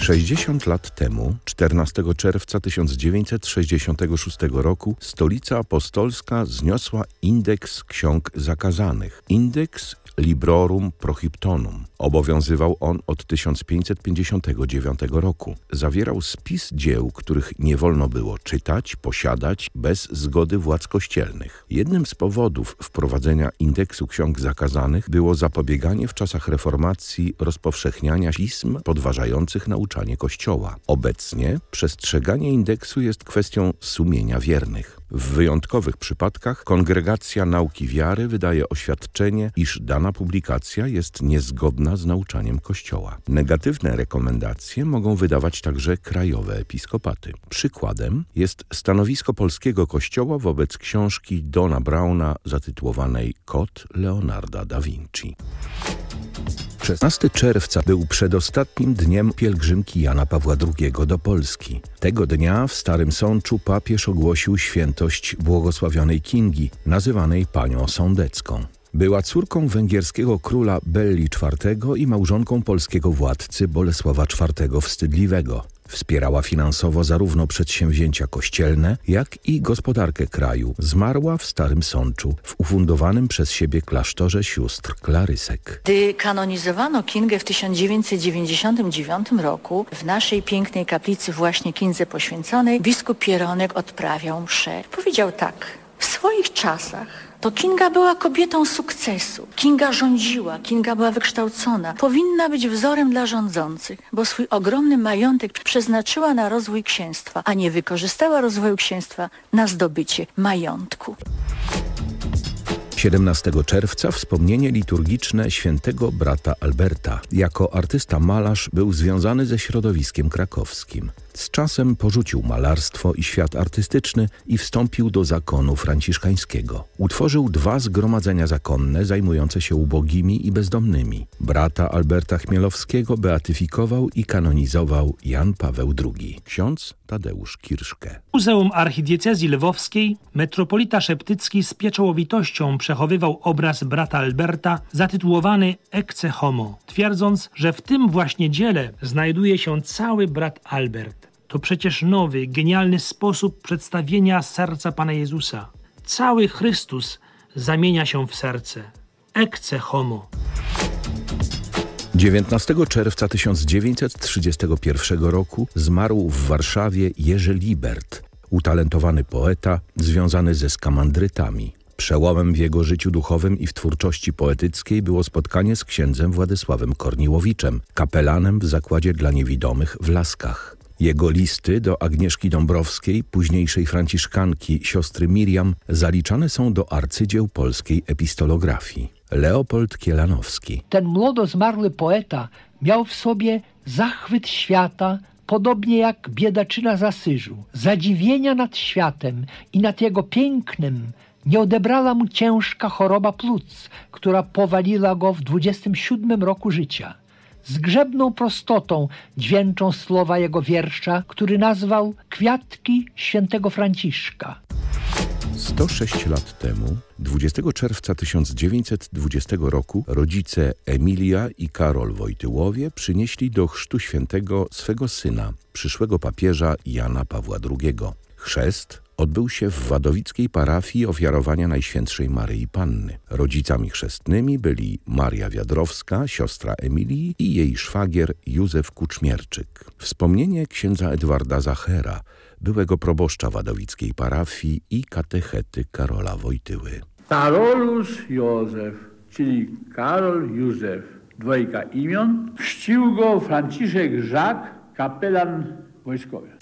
60 lat temu, 14 czerwca 1966 roku, Stolica Apostolska zniosła indeks ksiąg zakazanych. Indeks Librorum Prohibitorum. Obowiązywał on od 1559 roku. Zawierał spis dzieł, których nie wolno było czytać, posiadać bez zgody władz kościelnych. Jednym z powodów wprowadzenia indeksu ksiąg zakazanych było zapobieganie w czasach reformacji rozpowszechniania pism podważających nauczanie Kościoła. Obecnie przestrzeganie indeksu jest kwestią sumienia wiernych. W wyjątkowych przypadkach Kongregacja Nauki Wiary wydaje oświadczenie, iż dana publikacja jest niezgodna z nauczaniem Kościoła. Negatywne rekomendacje mogą wydawać także krajowe episkopaty. Przykładem jest stanowisko polskiego Kościoła wobec książki Dona Browna zatytułowanej Kod Leonarda da Vinci. 16 czerwca był przedostatnim dniem pielgrzymki Jana Pawła II do Polski. Tego dnia w Starym Sączu papież ogłosił świętość błogosławionej Kingi, nazywanej Panią Sądecką. Była córką węgierskiego króla Belli IV i małżonką polskiego władcy Bolesława IV Wstydliwego. Wspierała finansowo zarówno przedsięwzięcia kościelne, jak i gospodarkę kraju. Zmarła w Starym Sączu, w ufundowanym przez siebie klasztorze sióstr Klarysek. Gdy kanonizowano Kingę w 1999 roku, w naszej pięknej kaplicy właśnie Kindze poświęconej, biskup Pieronek odprawiał mszę. Powiedział tak: w swoich czasach to Kinga była kobietą sukcesu. Kinga rządziła, Kinga była wykształcona. Powinna być wzorem dla rządzących, bo swój ogromny majątek przeznaczyła na rozwój księstwa, a nie wykorzystała rozwoju księstwa na zdobycie majątku. 17 czerwca wspomnienie liturgiczne świętego brata Alberta. Jako artysta-malarz był związany ze środowiskiem krakowskim. Z czasem porzucił malarstwo i świat artystyczny i wstąpił do zakonu franciszkańskiego. Utworzył 2 zgromadzenia zakonne zajmujące się ubogimi i bezdomnymi. Brata Alberta Chmielowskiego beatyfikował i kanonizował Jan Paweł II. Ksiądz Tadeusz Kirszke. W Muzeum Archidiecezji Lwowskiej metropolita Szeptycki z pieczołowitością przechowywał obraz brata Alberta zatytułowany Ecce Homo, twierdząc, że w tym właśnie dziele znajduje się cały brat Albert. To przecież nowy, genialny sposób przedstawienia serca Pana Jezusa. Cały Chrystus zamienia się w serce. Ecce Homo. 19 czerwca 1931 roku zmarł w Warszawie Jerzy Libert, utalentowany poeta związany ze skamandrytami. Przełomem w jego życiu duchowym i w twórczości poetyckiej było spotkanie z księdzem Władysławem Korniłowiczem, kapelanem w zakładzie dla niewidomych w Laskach. Jego listy do Agnieszki Dąbrowskiej, późniejszej franciszkanki siostry Miriam, zaliczane są do arcydzieł polskiej epistolografii. Leopold Kielanowski. Ten młodo zmarły poeta miał w sobie zachwyt świata, podobnie jak biedaczyna z Asyżu. Zadziwienia nad światem i nad jego pięknem nie odebrała mu ciężka choroba płuc, która powaliła go w 27 roku życia. Zgrzebną prostotą dźwięczą słowa jego wiersza, który nazwał Kwiatki świętego Franciszka. 106 lat temu, 20 czerwca 1920 roku, rodzice Emilia i Karol Wojtyłowie przynieśli do chrztu świętego swego syna, przyszłego papieża Jana Pawła II. Chrzest odbył się w wadowickiej parafii Ofiarowania Najświętszej Maryi Panny. Rodzicami chrzestnymi byli Maria Wiadrowska, siostra Emilii i jej szwagier Józef Kuczmierczyk. Wspomnienie księdza Edwarda Zachera, byłego proboszcza wadowickiej parafii i katechety Karola Wojtyły. Karolus Józef, czyli Karol Józef, 2 imion. Chrzcił go Franciszek Żak, kapelan wojskowy.